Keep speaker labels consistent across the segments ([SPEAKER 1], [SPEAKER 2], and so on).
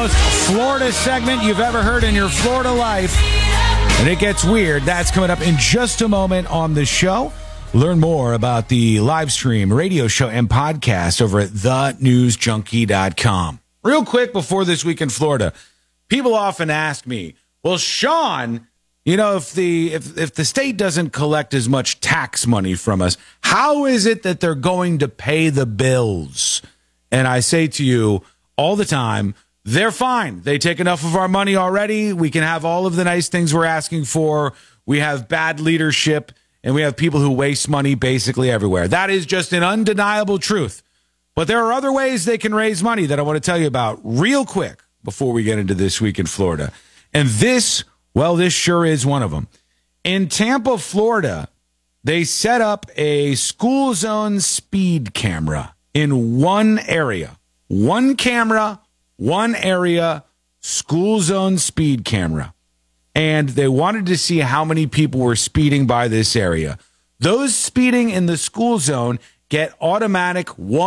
[SPEAKER 1] most Florida segment you've ever heard in your Florida life. And it gets weird. That's coming up in just a moment on the show. Learn more about the live stream, radio show, and podcast over at thenewsjunkie.com. Real quick before This Week in Florida, people often ask me, well, Sean, if the state doesn't collect as much tax money from us, how is it that they're going to pay the bills? And I say to you all the time, they're fine. They take enough of our money already. We can have all of the nice things we're asking for. We have bad leadership, and we have people who waste money basically everywhere. That is just an undeniable truth. But there are other ways they can raise money that I want to tell you about real quick before we get into This Week in Florida. And this sure is one of them. In Tampa, Florida, they set up a school zone speed camera in one area. One camera, one area, school zone speed camera. And they wanted to see how many people were speeding by this area. Those speeding in the school zone get automatic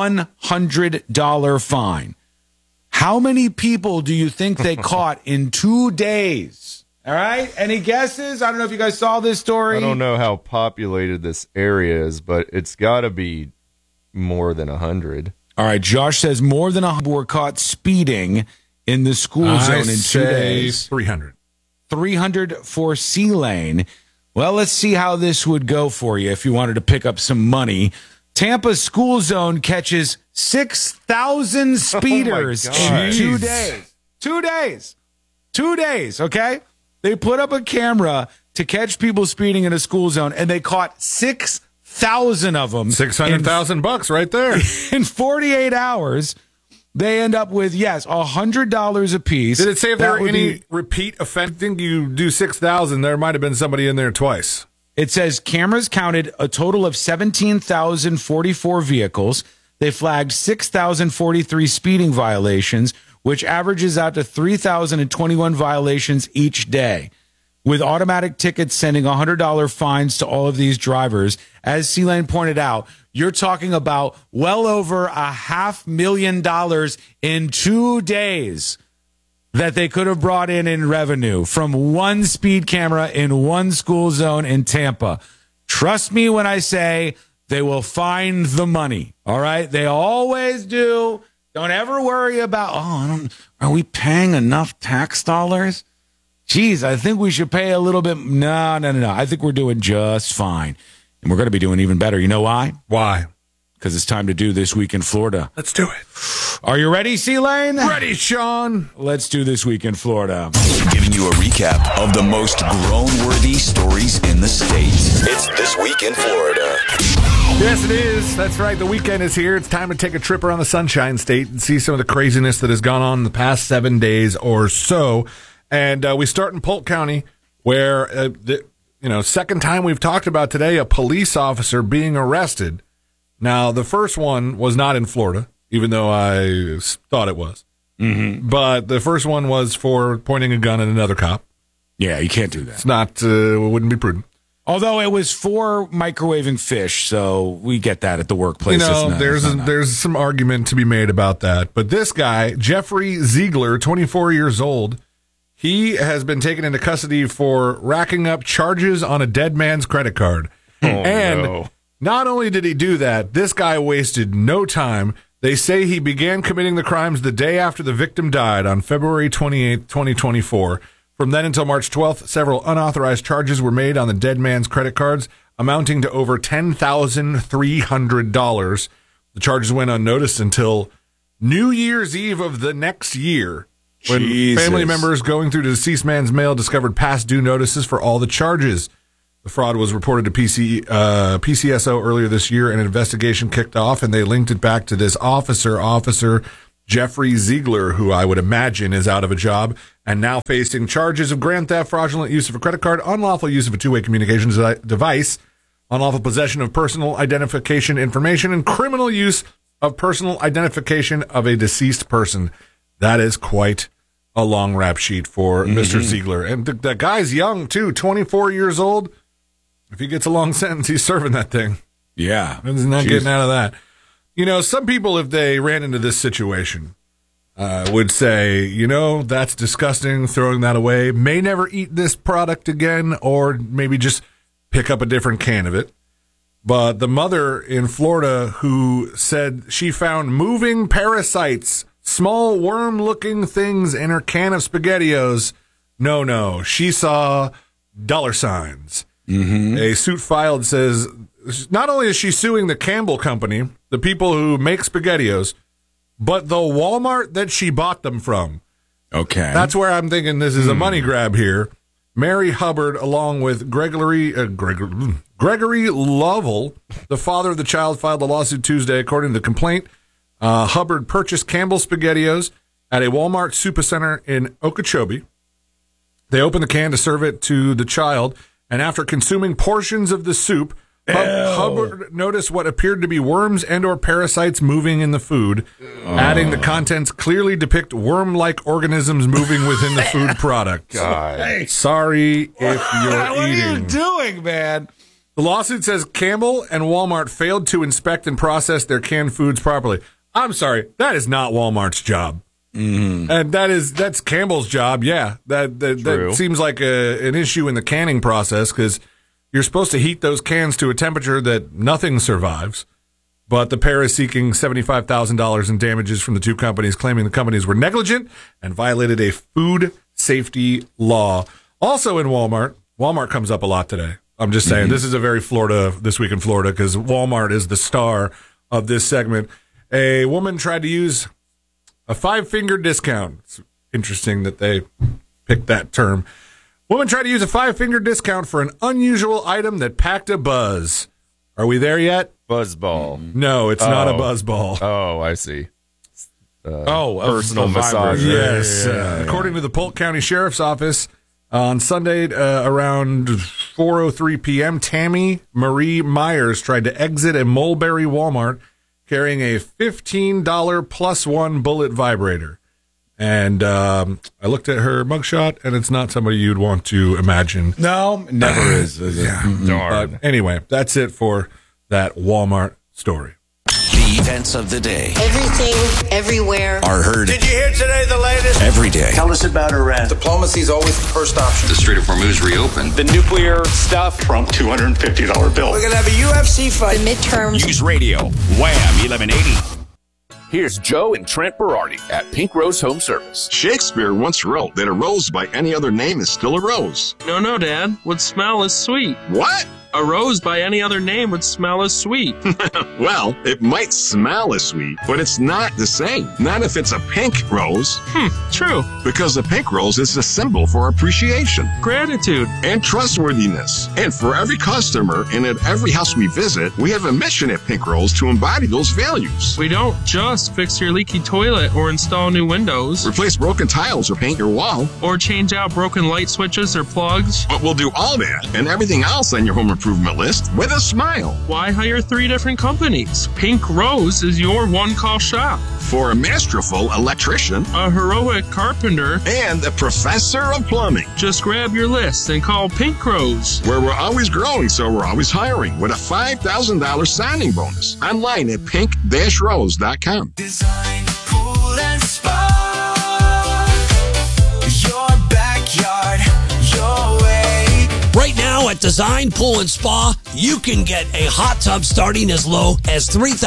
[SPEAKER 1] $100 fine. How many people do you think they caught in 2 days? All right. Any guesses? I don't know if you guys saw this story.
[SPEAKER 2] I don't know how populated this area is, but it's got to be more than 100.
[SPEAKER 1] All right. Josh says more than 100 were caught speeding in the school zone in 2 days.
[SPEAKER 3] 300.
[SPEAKER 1] 300 for C-Lane. Well, let's see how this would go for you if you wanted to pick up some money. Tampa school zone catches 6,000 speeders in 2 days. 2 days. 2 days, okay? They put up a camera to catch people speeding in a school zone, and they caught 6,000 of them.
[SPEAKER 3] $600,000 right there.
[SPEAKER 1] In 48 hours, they end up with, $100 a piece.
[SPEAKER 3] Did it say if there were any repeat offense? I think you do 6,000, there might have been somebody in there twice.
[SPEAKER 1] It says cameras counted a total of 17,044 vehicles. They flagged 6,043 speeding violations, which averages out to 3,021 violations each day. With automatic tickets sending $100 fines to all of these drivers, as C-Lane pointed out, you're talking about well over $500,000 in 2 days that they could have brought in revenue from one speed camera in one school zone in Tampa. Trust me when I say they will find the money, all right? They always do. Don't ever worry about, are we paying enough tax dollars? Geez, I think we should pay a little bit. No. I think we're doing just fine. And we're going to be doing even better. You know why?
[SPEAKER 3] Why?
[SPEAKER 1] Because it's time to do This Week in Florida.
[SPEAKER 3] Let's do it.
[SPEAKER 1] Are you ready, C-Lane?
[SPEAKER 3] Ready, Sean.
[SPEAKER 1] Let's do This Week in Florida.
[SPEAKER 4] Giving you a recap of the most groan-worthy stories in the state. It's This Week in Florida.
[SPEAKER 3] Yes, it is. That's right. The weekend is here. It's time to take a trip around the Sunshine State and see some of the craziness that has gone on in the past 7 days or so. And we start in Polk County, where, second time we've talked about today, a police officer being arrested. Now, the first one was not in Florida, even though I thought it was. Mm-hmm. But the first one was for pointing a gun at another cop.
[SPEAKER 1] Yeah, you can't do that.
[SPEAKER 3] It's not, wouldn't be prudent.
[SPEAKER 1] Although it was for microwaving fish, so we get that at the workplace.
[SPEAKER 3] There's some argument to be made about that. But this guy, Jeffrey Ziegler, 24 years old, he has been taken into custody for racking up charges on a dead man's credit card. Not only did he do that, this guy wasted no time. They say he began committing the crimes the day after the victim died on February 28, 2024. From then until March 12th, several unauthorized charges were made on the dead man's credit cards, amounting to over $10,300. The charges went unnoticed until New Year's Eve of the next year, when family members going through the deceased man's mail discovered past due notices for all the charges. The fraud was reported to PCSO earlier this year, and an investigation kicked off, and they linked it back to this Officer Jeffrey Ziegler, who I would imagine is out of a job and now facing charges of grand theft, fraudulent use of a credit card, unlawful use of a two-way communications device, unlawful possession of personal identification information, and criminal use of personal identification of a deceased person. That is quite a long rap sheet for Mr. Ziegler. And the guy's young, too, 24 years old. If he gets a long sentence, he's serving that thing.
[SPEAKER 1] Yeah.
[SPEAKER 3] He's not getting out of that. You know, some people, if they ran into this situation, would say, that's disgusting, throwing that away. May never eat this product again, or maybe just pick up a different can of it. But the mother in Florida who said she found moving parasites, small worm-looking things in her can of SpaghettiOs. No, she saw dollar signs. Mm-hmm. A suit filed says not only is she suing the Campbell Company, the people who make SpaghettiOs, but the Walmart that she bought them from.
[SPEAKER 1] Okay.
[SPEAKER 3] That's where I'm thinking this is a money grab here. Mary Hubbard, along with Gregory Lovell, the father of the child, filed a lawsuit Tuesday. According to the complaint, Hubbard purchased Campbell's SpaghettiOs at a Walmart supercenter in Okeechobee. They opened the can to serve it to the child, and after consuming portions of the soup, Hubbard noticed what appeared to be worms and or parasites moving in the food, adding the contents clearly depict worm-like organisms moving within the food product.
[SPEAKER 2] God.
[SPEAKER 3] Sorry if you're
[SPEAKER 1] what
[SPEAKER 3] eating.
[SPEAKER 1] What are you doing, man?
[SPEAKER 3] The lawsuit says Campbell and Walmart failed to inspect and process their canned foods properly. I'm sorry, that is not Walmart's job. Mm-hmm. And that's Campbell's job. Yeah, that seems like an issue in the canning process, because you're supposed to heat those cans to a temperature that nothing survives. But the pair is seeking $75,000 in damages from the two companies, claiming the companies were negligent and violated a food safety law. Also in Walmart comes up a lot today. I'm just saying, This is a very This Week in Florida, because Walmart is the star of this segment. A woman tried to use a 5-finger discount. It's interesting that they picked that term. Woman tried to use a 5-finger discount for an unusual item that packed a buzz. Are we there yet?
[SPEAKER 2] Buzzball.
[SPEAKER 3] No, it's not a buzzball.
[SPEAKER 2] Oh, I see.
[SPEAKER 1] Personal
[SPEAKER 2] massage.
[SPEAKER 3] Yes. According to the Polk County Sheriff's Office, on Sunday around 4:03 p.m., Tammy Marie Myers tried to exit a Mulberry Walmart carrying a $15 plus one bullet vibrator. And I looked at her mugshot, and it's not somebody you'd want to imagine.
[SPEAKER 1] No, never is it?
[SPEAKER 3] Yeah. But anyway, that's it for that Walmart story.
[SPEAKER 4] The events of the day.
[SPEAKER 5] Everything, everywhere.
[SPEAKER 4] Are heard.
[SPEAKER 6] Did you hear today the latest?
[SPEAKER 4] Every day.
[SPEAKER 6] Tell us about Iran.
[SPEAKER 7] Diplomacy is always the first option.
[SPEAKER 8] The Strait of Hormuz reopened.
[SPEAKER 9] The nuclear stuff. Trump $250 bill.
[SPEAKER 6] We're going to have a UFC fight.
[SPEAKER 5] The midterms.
[SPEAKER 10] News Radio. Wham 1180. Here's Joe and Trent Berardi at Pink Rose Home Service.
[SPEAKER 11] Shakespeare once wrote that a rose by any other name is still a rose.
[SPEAKER 12] No, Dad. Would smell as sweet.
[SPEAKER 11] What?
[SPEAKER 12] A rose by any other name would smell as sweet.
[SPEAKER 11] Well, it might smell as sweet, but it's not the same. Not if it's a pink rose.
[SPEAKER 12] True.
[SPEAKER 11] Because a pink rose is a symbol for appreciation,
[SPEAKER 12] gratitude,
[SPEAKER 11] and trustworthiness. And for every customer and at every house we visit, we have a mission at Pink Rose to embody those values.
[SPEAKER 12] We don't just fix your leaky toilet or install new windows,
[SPEAKER 11] replace broken tiles or paint your wall,
[SPEAKER 12] or change out broken light switches or plugs.
[SPEAKER 11] But we'll do all that and everything else on your home improvement list with a smile.
[SPEAKER 12] Why hire 3 different companies? Pink Rose is your one-call shop.
[SPEAKER 11] For a masterful electrician,
[SPEAKER 12] a heroic carpenter,
[SPEAKER 11] and a professor of plumbing.
[SPEAKER 12] Just grab your list and call Pink Rose.
[SPEAKER 11] Where we're always growing, so we're always hiring, with a $5,000 signing bonus. Online at pink-rose.com.
[SPEAKER 6] Design, pool, and spa. Your backyard, your way.
[SPEAKER 13] Right now at Design Pool and Spa, you can get a hot tub starting as low as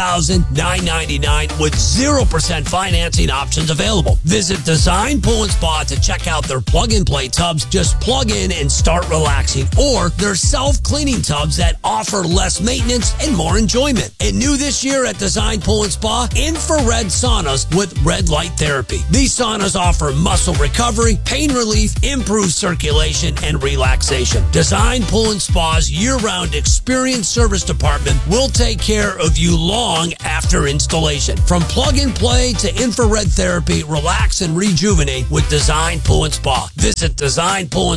[SPEAKER 13] $3,999 with 0% financing options available. Visit Design Pool and Spa to check out their plug-and-play tubs. Just plug in and start relaxing. Or their self-cleaning tubs that offer less maintenance and more enjoyment. And new this year at Design Pool and Spa, infrared saunas with red light therapy. These saunas offer muscle recovery, pain relief, improved circulation, and relaxation. Design Pool and Spa's year-round experienced service department will take care of you long after installation. From plug and play to infrared therapy, relax and rejuvenate with Design Pool and Spa. Visit Design Pool and